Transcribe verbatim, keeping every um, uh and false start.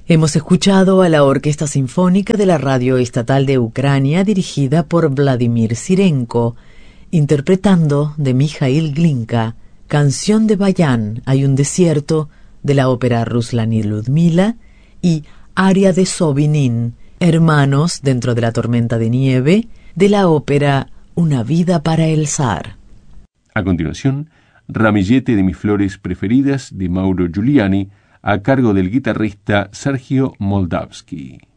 Hemos escuchado a la Orquesta Sinfónica de la Radio Estatal de Ucrania dirigida por Vladimir Sirenko, interpretando de Mikhail Glinka, Canción de Bayan, Hay un desierto, de la ópera Ruslan y Ludmila, y Aria de Sobinin, Hermanos dentro de la tormenta de nieve, de la ópera Una vida para el zar. A continuación, Ramillete de mis flores preferidas de Mauro Giuliani, a cargo del guitarrista Sergio Moldavsky.